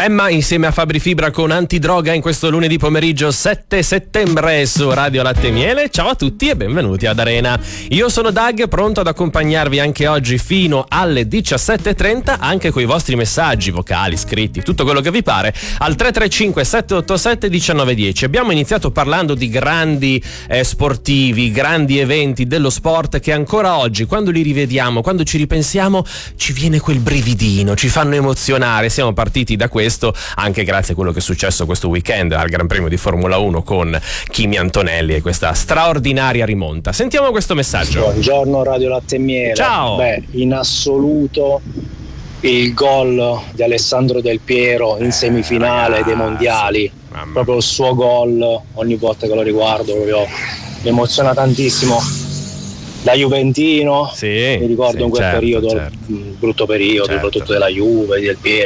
Emma insieme a Fabri Fibra con Antidroga in questo lunedì pomeriggio 7 settembre su Radio Latte e Miele. Ciao a tutti e benvenuti ad Arena. Io sono Doug, pronto ad accompagnarvi anche oggi fino alle 17:30, anche con i vostri messaggi vocali, scritti, tutto quello che vi pare, al 335 787 1910. Abbiamo iniziato parlando di grandi sportivi, grandi eventi dello sport che ancora oggi, quando li rivediamo, quando ci ripensiamo, ci viene quel brividino, ci fanno emozionare. Siamo partiti da questo anche grazie a quello che è successo questo weekend al Gran Premio di Formula 1 con Kimi Antonelli e questa straordinaria rimonta. Sentiamo questo messaggio. Buongiorno Radio Latte e Miele. Ciao. In assoluto il gol di Alessandro Del Piero in semifinale dei mondiali, proprio il suo gol, ogni volta che lo riguardo proprio mi emoziona tantissimo. Da juventino, mi ricordo in quel periodo, il brutto periodo, soprattutto della Juve, del Piero.